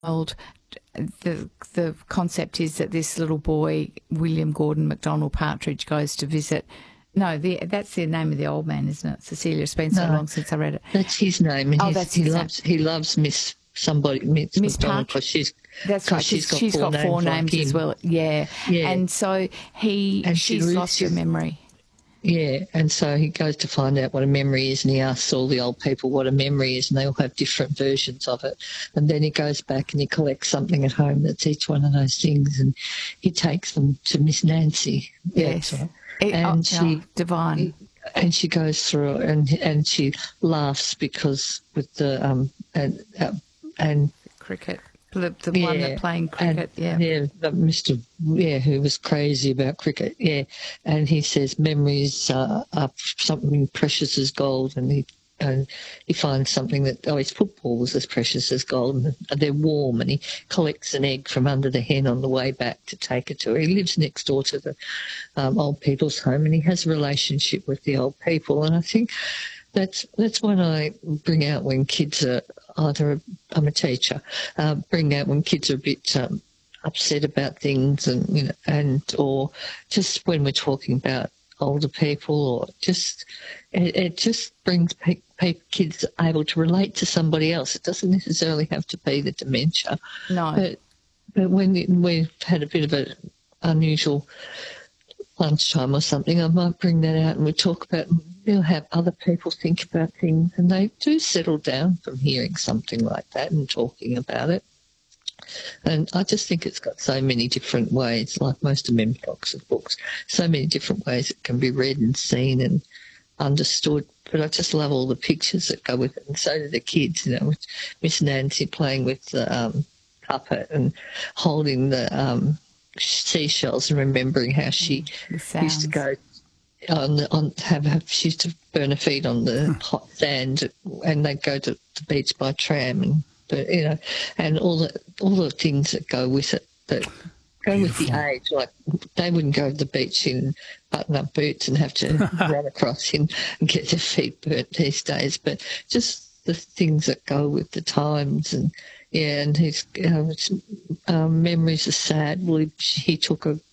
the concept is that this little boy, William Gordon MacDonald Partridge, goes to visit. No, that's the name of the old man, isn't it? Cecilia. It's been so long since I read it. That's his name, and he loves Miss MacDonald because she's right. She's got four names as well. Yeah. And so she's lost her memory. Yeah, and so he goes to find out what a memory is, and he asks all the old people what a memory is, and they all have different versions of it. And then he goes back and he collects something at home that's each one of those things, and he takes them to Miss Nancy. Yes. Yeah, right. Divine. And she goes through and she laughs because with the and cricket. The one that playing cricket, Mr. who was crazy about cricket, and he says memories are something precious as gold, and he finds something that his football's as precious as gold, and they're warm, and he collects an egg from under the hen on the way back to take it to her. He lives next door to the old people's home, and he has a relationship with the old people, and I think that's what I bring out when kids are I'm a teacher, bring out when kids are a bit upset about things, and or just when we're talking about older people, or just it just brings kids able to relate to somebody else. It doesn't necessarily have to be the dementia. No, but when we've had a bit of an unusual lunchtime or something, I might bring that out and we talk about, we'll have other people think about things, and they do settle down from hearing something like that and talking about it. And I just think it's got so many different ways, like most of Mem Fox's books, so many different ways it can be read and seen and understood. But I just love all the pictures that go with it, and so do the kids, with Miss Nancy playing with the puppet and holding the seashells and remembering how she used to go she used to burn her feet on the hot sand, and they'd go to the beach by tram, and all the things that go with it that go with the age. Like they wouldn't go to the beach in button-up boots and have to run across and get their feet burnt these days, but just the things that go with the times. And his memories are sad. Well, he took a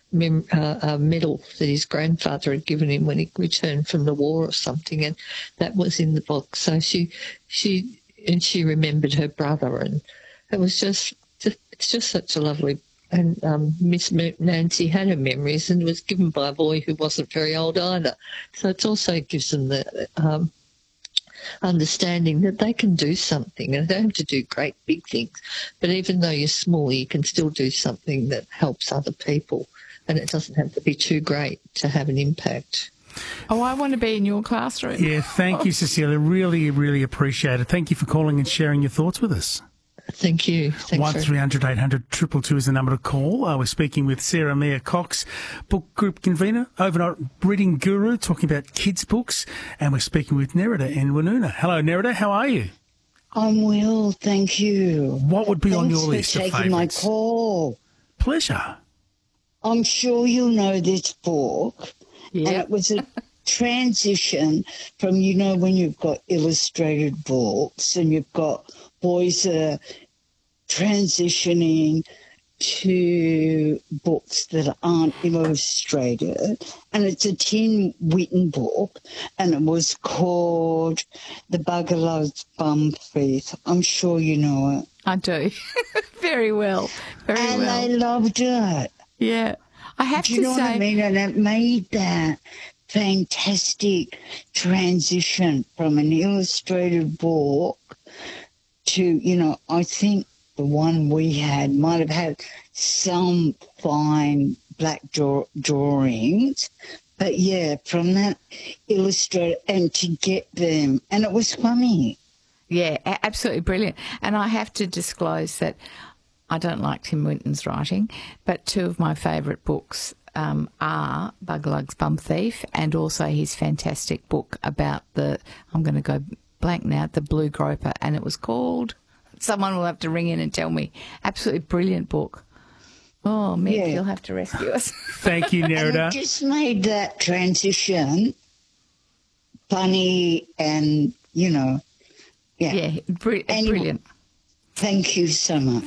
medal that his grandfather had given him when he returned from the war or something, and that was in the book. So she remembered her brother, and it was just it's just such a lovely. And Miss Nancy had her memories and was given by a boy who wasn't very old either. So it also gives them the understanding that they can do something, and they don't have to do great big things, but even though you're small, you can still do something that helps other people, and it doesn't have to be too great to have an impact. Oh, I want to be in your classroom. Yeah, thank you, Cecilia. Really, really appreciate it. Thank you for calling and sharing your thoughts with us. Thank you. 1300 800 222 is the number to call. We're speaking with Sarah Mia Cox, book group convener, overnight reading guru, talking about kids' books, and we're speaking with Nerida in Woonona. Hello, Nerida. How are you? I'm well, thank you. What would be on your list of favourites? Thanks for taking my call. Pleasure. I'm sure you'll know this book. Yeah. And it was a transition from, when you've got illustrated books and you've got boys transitioning to books that aren't illustrated, and it's a Tim Whitten book, and it was called The Bugger Loves Bum Thief. I'm sure you know it. I do. Very well. And I loved it. Yeah. I have to say... Do you know what I mean? And it made that fantastic transition from an illustrated book to, I think the one we had might have had some fine black drawings, but yeah, from that illustrated and to get them, and it was funny. Yeah, absolutely brilliant. And I have to disclose that I don't like Tim Whitten's writing, but two of my favourite books are Buggerlugs Bum Thief and also his fantastic book about I'm going to go blank now, the Blue Groper, and it was called, someone will have to ring in and tell me, absolutely brilliant book. Oh, Mick, you'll have to rescue us. Thank you, Nerida. And it just made that transition funny and, Yeah, brilliant. Thank you so much.